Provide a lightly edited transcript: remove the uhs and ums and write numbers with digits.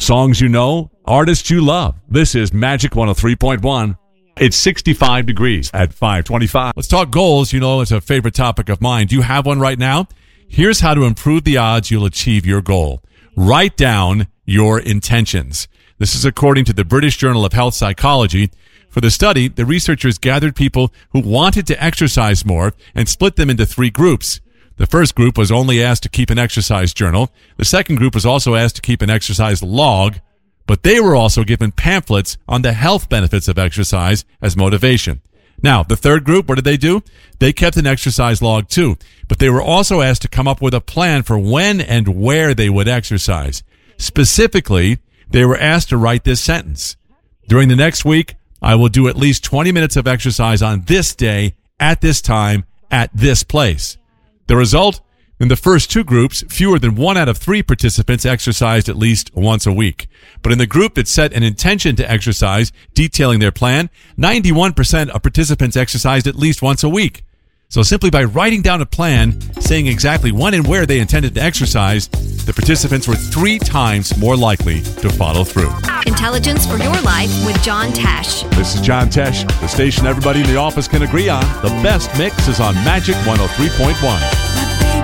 songs you know, artists you love. This is Magic 103.1. It's 65 degrees at 525. Let's talk goals. You know, it's a favorite topic of mine. Do you have one right now? Here's how to improve the odds you'll achieve your goal. Write down your intentions. This is according to the British Journal of Health Psychology. For the study, the researchers gathered people who wanted to exercise more and split them into 3 groups. The first group was only asked to keep an exercise journal. The second group was also asked to keep an exercise log, but they were also given pamphlets on the health benefits of exercise as motivation. Now, the third group, what did they do? They kept an exercise log too, but they were also asked to come up with a plan for when and where they would exercise. Specifically, they were asked to write this sentence: during the next week, I will do at least 20 minutes of exercise on this day, at this time, at this place. The result? In the first 2 groups, fewer than 1 out of 3 participants exercised at least once a week. But in the group that set an intention to exercise, detailing their plan, 91% of participants exercised at least once a week. So simply by writing down a plan, saying exactly when and where they intended to exercise, the participants were 3 times more likely to follow through. Intelligence for your life with John Tesh. This is John Tesh, the station everybody in the office can agree on. The best mix is on Magic 103.1.